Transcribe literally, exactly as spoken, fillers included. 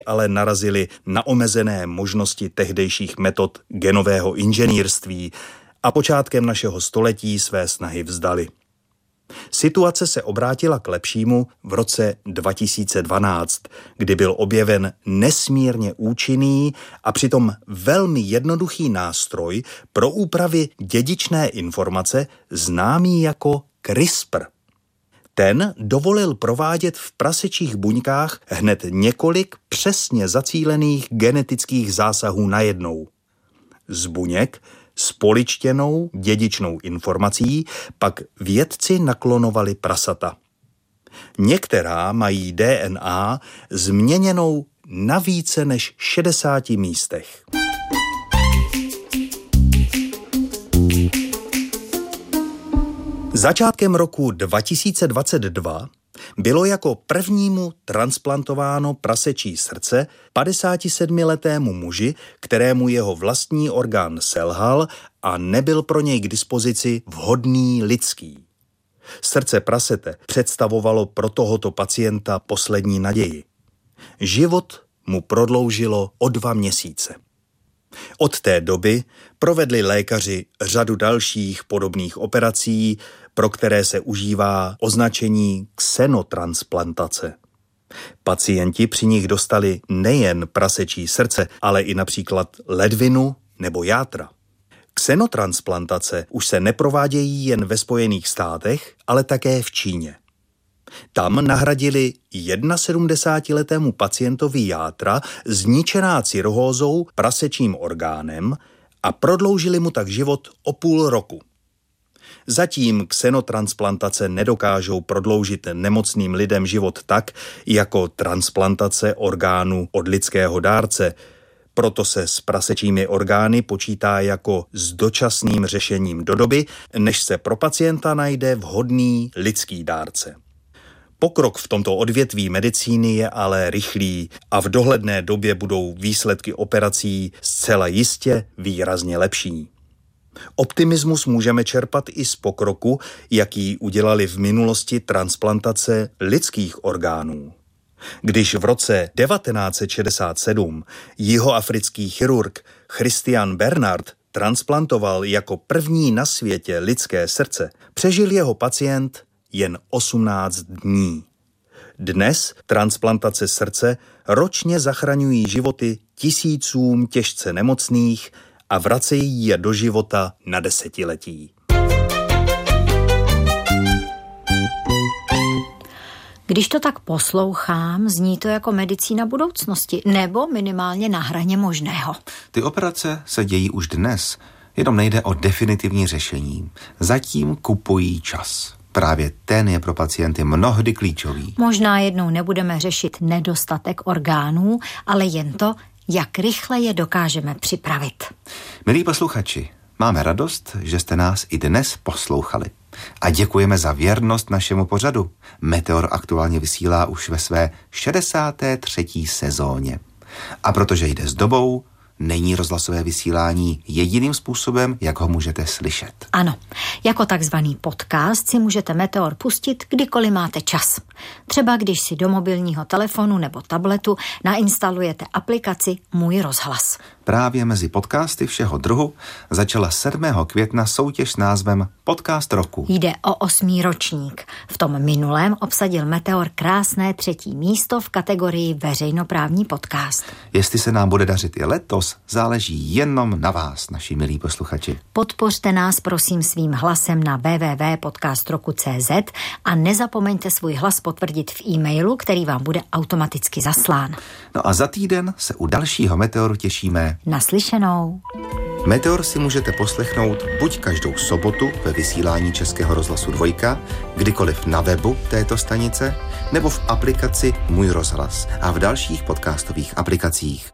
ale narazili na omezené možnosti tehdejších metod genového inženýrství a počátkem našeho století své snahy vzdali. Situace se obrátila k lepšímu v roce dva tisíce dvanáct, kdy byl objeven nesmírně účinný a přitom velmi jednoduchý nástroj pro úpravy dědičné informace známý jako CRISPR. Ten dovolil provádět v prasečích buňkách hned několik přesně zacílených genetických zásahů najednou. Z buněk s poličtěnou dědičnou informací pak vědci naklonovali prasata. Některá mají D N A změněnou na více než šedesáti místech. Začátkem roku dva tisíce dvacet dva bylo jako prvnímu transplantováno prasečí srdce padesátisedmiletému muži, kterému jeho vlastní orgán selhal a nebyl pro něj k dispozici vhodný lidský. Srdce prasete představovalo pro tohoto pacienta poslední naději. Život mu prodloužilo o dva měsíce. Od té doby provedli lékaři řadu dalších podobných operací, pro které se užívá označení xenotransplantace. Pacienti při nich dostali nejen prasečí srdce, ale i například ledvinu nebo játra. Xenotransplantace už se neprovádějí jen ve Spojených státech, ale také v Číně. Tam nahradili sedmdesátijednoletému pacientovi játra zničená cirhózou prasečím orgánem a prodloužili mu tak život o půl roku. Zatím xenotransplantace nedokážou prodloužit nemocným lidem život tak, jako transplantace orgánu od lidského dárce. Proto se s prasečími orgány počítá jako s dočasným řešením do doby, než se pro pacienta najde vhodný lidský dárce. Pokrok v tomto odvětví medicíny je ale rychlý a v dohledné době budou výsledky operací zcela jistě výrazně lepší. Optimismus můžeme čerpat i z pokroku, jaký udělali v minulosti transplantace lidských orgánů. Když v roce devatenáct set šedesát sedm jihoafrický chirurg Christian Bernard transplantoval jako první na světě lidské srdce, přežil jeho pacient jen osmnáct dní. Dnes transplantace srdce ročně zachraňují životy tisícům těžce nemocných a vracejí je do života na desetiletí. Když to tak poslouchám, zní to jako medicína budoucnosti, nebo minimálně na hraně možného. Ty operace se dějí už dnes, jenom nejde o definitivní řešení. Zatím kupují čas. Právě ten je pro pacienty mnohdy klíčový. Možná jednou nebudeme řešit nedostatek orgánů, ale jen to, jak rychle je dokážeme připravit. Milí posluchači, máme radost, že jste nás i dnes poslouchali. A děkujeme za věrnost našemu pořadu. Meteor aktuálně vysílá už ve své šedesáté třetí sezóně. A protože jde s dobou, není rozhlasové vysílání jediným způsobem, jak ho můžete slyšet. Ano, jako takzvaný podcast si můžete Meteor pustit, kdykoliv máte čas. Třeba když si do mobilního telefonu nebo tabletu nainstalujete aplikaci Můj rozhlas. Právě mezi podcasty všeho druhu začala sedmého května soutěž s názvem Podcast roku. Jde o osmý ročník. V tom minulém obsadil Meteor krásné třetí místo v kategorii veřejnoprávní podcast. Jestli se nám bude dařit i letos, záleží jenom na vás, naši milí posluchači. Podpořte nás prosím svým hlasem na w w w tečka podcast roku tečka c z a nezapomeňte svůj hlas potvrdit v e-mailu, který vám bude automaticky zaslán. No a za týden se u dalšího Meteoru těšíme. Naslyšenou. Meteor si můžete poslechnout buď každou sobotu ve vysílání Českého rozhlasu Dvojka, kdykoliv na webu této stanice, nebo v aplikaci Můj rozhlas a v dalších podcastových aplikacích.